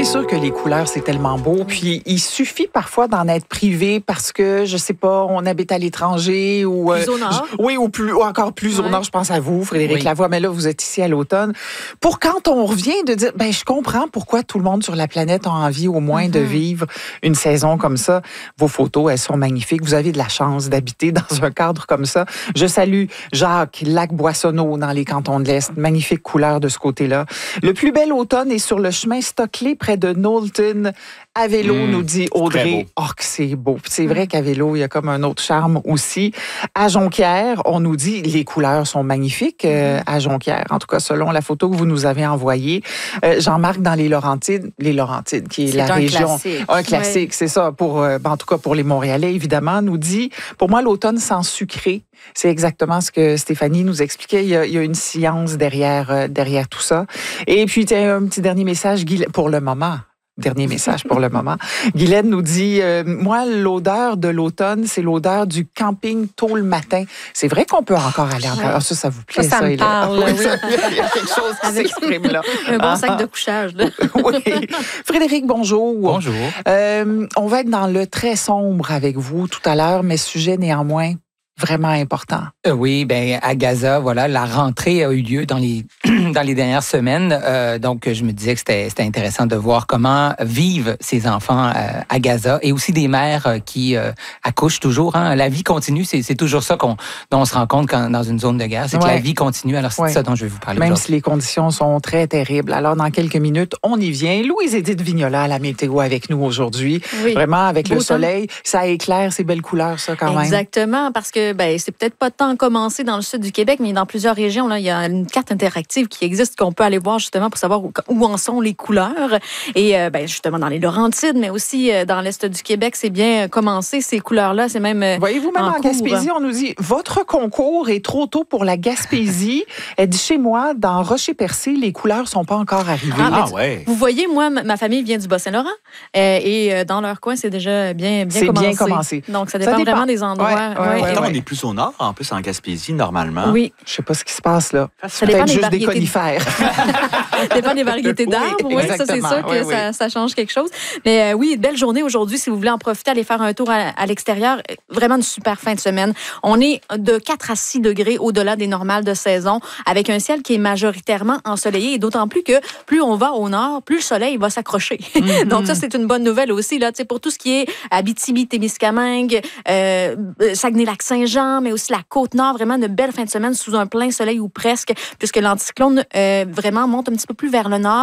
sûr que les couleurs, c'est tellement beau. Puis, il suffit parfois d'en être privé parce que, je sais pas, on habite à l'étranger ou... Plus au nord. Oui, ou encore plus au nord. Je pense à vous, Frédéric Lavoie. Mais là, vous êtes ici à l'automne. Pour quand on revient de dire, je comprends pourquoi tout le monde sur la planète a envie au moins de vivre une saison comme ça. Vos photos, elles sont magnifiques. Vous avez de la chance d'habiter dans un cadre comme ça. Je salue Jacques, Lac-Boissonneau dans les cantons de l'Est. Magnifique couleur de ce côté-là. Le plus bel automne est sur le chemin Stockley près de Knowlton. À vélo, nous dit Audrey. Oh, que c'est beau. C'est vrai qu'à vélo, il y a comme un autre charme aussi. À Jonquière, on nous dit les couleurs sont magnifiques à Jonquière. En tout cas, selon la photo que vous nous avez envoyée. Jean-Marc, dans les Laurentides, qui est la région. Un classique, c'est ça. En tout cas, pour les Montréalais, évidemment, nous dit, pour moi, l'automne sans sucré. C'est exactement ce que Stéphanie nous expliquait. Il y a une science derrière tout ça. Et puis, un petit dernier message, pour le moment. Dernier message pour le moment. Guylaine nous dit, moi, l'odeur de l'automne, c'est l'odeur du camping tôt le matin. C'est vrai qu'on peut encore aller en ça vous plaît, ça me parle. Oui, il y a quelque chose qui s'exprime là. Un bon sac de couchage. Là. Oui. Frédéric, bonjour. Bonjour. On va être dans le très sombre avec vous tout à l'heure, mais sujet néanmoins vraiment important. Oui, à Gaza, voilà, la rentrée a eu lieu dans les dernières semaines. Donc, je me disais que c'était intéressant de voir comment vivent ces enfants à Gaza et aussi des mères qui accouchent toujours. Hein. La vie continue, c'est toujours ça dont on se rend compte dans une zone de guerre, c'est que la vie continue. Alors, c'est ça dont je vais vous parler même aujourd'hui. si les conditions sont très terribles. Alors, dans quelques minutes, on y vient. Louise-Édith Vignola à la météo avec nous aujourd'hui. Oui. Vraiment, avec le soleil, ça éclaire, ces belles couleurs, ça, quand même. Exactement, parce que c'est peut-être pas tant commencé dans le sud du Québec, mais dans plusieurs régions, là, il y a une carte interactive qui existe qu'on peut aller voir justement pour savoir où en sont les couleurs. Et justement dans les Laurentides, mais aussi dans l'est du Québec, c'est bien commencé. Ces couleurs-là, c'est même voyez-vous, même en Gaspésie, on nous dit « Votre concours est trop tôt pour la Gaspésie. » Elle dit « Chez moi, dans Rocher-Percé, les couleurs sont pas encore arrivées. » Vous voyez, moi, ma famille vient du Bas-Saint-Laurent et dans leur coin, c'est déjà bien commencé. C'est bien commencé. Donc, ça dépend vraiment des endroits. Pourtant, on est plus au nord, en plus, en Gaspésie, normalement. Oui. Je sais pas ce qui se passe là. Ça dépend peut-être juste des conifères. Ça dépend des variétés d'arbres. Oui, ça, c'est sûr que ça change quelque chose. Mais oui, belle journée aujourd'hui. Si vous voulez en profiter, aller faire un tour à l'extérieur. Vraiment une super fin de semaine. On est de 4 à 6 degrés au-delà des normales de saison, avec un ciel qui est majoritairement ensoleillé. Et d'autant plus que plus on va au nord, plus le soleil va s'accrocher. Donc ça, c'est une bonne nouvelle aussi là, pour tout ce qui est Abitibi-Témiscamingue, Saguenay-Lac-Saint-Jean, mais aussi la Côte-Nord. Vraiment une belle fin de semaine sous un plein soleil ou presque, puisque l'anticyclone vraiment monte un petit peu plus vers le nord.